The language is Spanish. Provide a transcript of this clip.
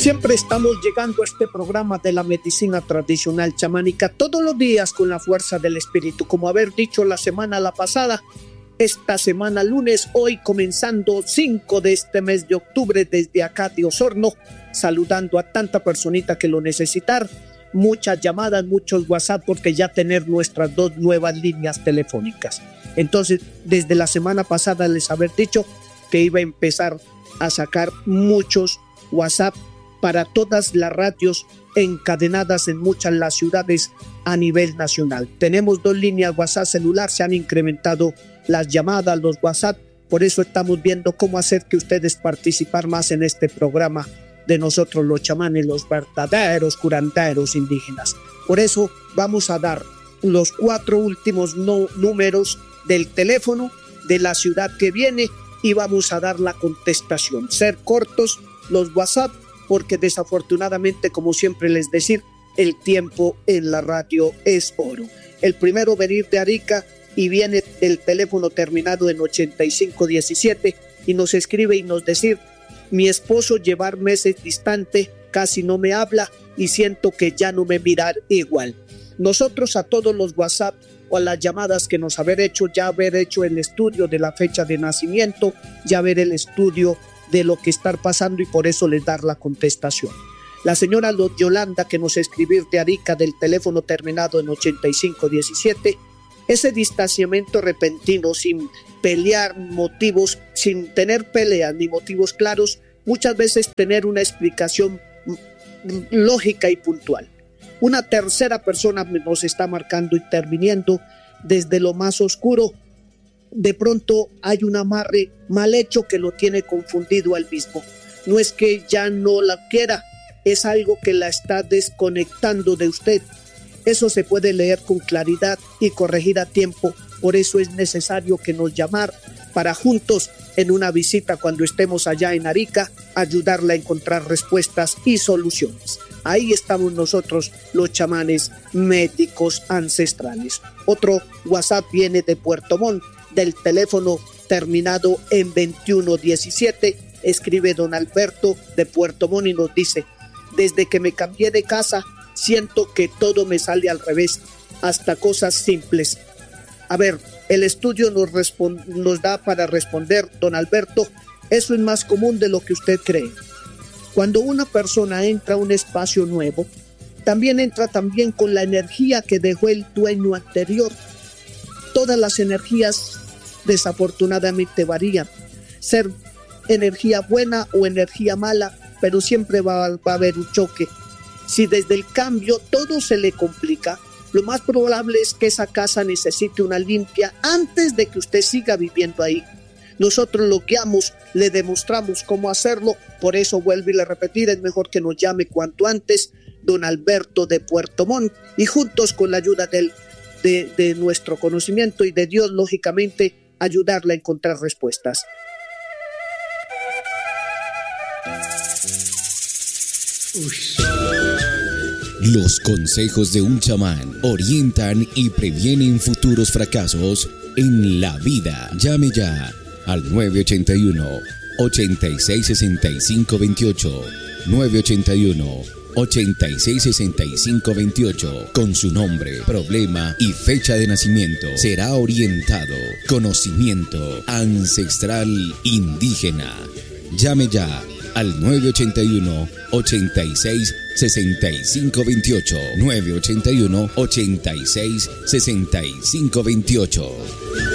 Siempre estamos llegando a este programa de la medicina tradicional chamánica todos los días con la fuerza del espíritu. Como haber dicho la semana pasada, esta semana lunes, hoy comenzando 5 de este mes de octubre desde acá de Osorno, saludando a tanta personita que lo necesitar. Muchas llamadas, muchos WhatsApp, porque ya tener nuestras 2 nuevas líneas telefónicas. Entonces, desde la semana pasada les haber dicho que iba a empezar a sacar muchos WhatsApp para todas las radios encadenadas en muchas las ciudades a nivel nacional. Tenemos 2 líneas WhatsApp celular, se han incrementado las llamadas, los WhatsApp, por eso estamos viendo cómo hacer que ustedes participar más en este programa de nosotros los chamanes, los verdaderos curanderos indígenas. Por eso vamos a dar los 4 últimos números del teléfono de la ciudad que viene y vamos a dar la contestación. Ser cortos los WhatsApp, porque desafortunadamente, como siempre les decir, el tiempo en la radio es oro. El primero venir de Arica y viene el teléfono terminado en 8517 y nos escribe y nos decir: mi esposo llevar meses distante, casi no me habla y siento que ya no me mirar igual. Nosotros a todos los WhatsApp o a las llamadas que nos haber hecho el estudio de la fecha de nacimiento, ya ver el estudio de lo que está pasando y por eso les dar la contestación. La señora Yolanda, que nos escribió de Arica del teléfono terminado en 8517, ese distanciamiento repentino sin pelear motivos, sin tener peleas ni motivos claros, muchas veces tener una explicación lógica y puntual. Una tercera persona nos está marcando, interviniendo desde lo más oscuro. De pronto hay un amarre mal hecho que lo tiene confundido al mismo. No es que ya no la quiera, es algo que la está desconectando de usted. Eso se puede leer con claridad y corregir a tiempo. Por eso es necesario que nos llamar para juntos en una visita cuando estemos allá en Arica, ayudarla a encontrar respuestas y soluciones. Ahí estamos nosotros, los chamanes médicos ancestrales. Otro WhatsApp viene de Puerto Montt, del teléfono terminado en 2117. Escribe don Alberto de Puerto Montt y nos dice: desde que me cambié de casa, siento que todo me sale al revés, hasta cosas simples. A ver, el estudio nos da para responder, don Alberto, eso es más común de lo que usted cree. Cuando una persona entra a un espacio nuevo, también entra con la energía que dejó el dueño anterior. Todas las energías desafortunadamente varían. Ser energía buena o energía mala, pero siempre va a haber un choque. Si desde el cambio todo se le complica, lo más probable es que esa casa necesite una limpia antes de que usted siga viviendo ahí. Nosotros lo guiamos, le demostramos cómo hacerlo, por eso vuelvo y le repetir, es mejor que nos llame cuanto antes, don Alberto de Puerto Montt, y juntos con la ayuda de nuestro conocimiento y de Dios, lógicamente, ayudarle a encontrar respuestas. Los consejos de un chamán orientan y previenen futuros fracasos en la vida. Llame ya al 981-866528, 981-866528, con su nombre, problema y fecha de nacimiento. Será orientado. Conocimiento ancestral indígena. Llame ya al 981-866528, 981-866528.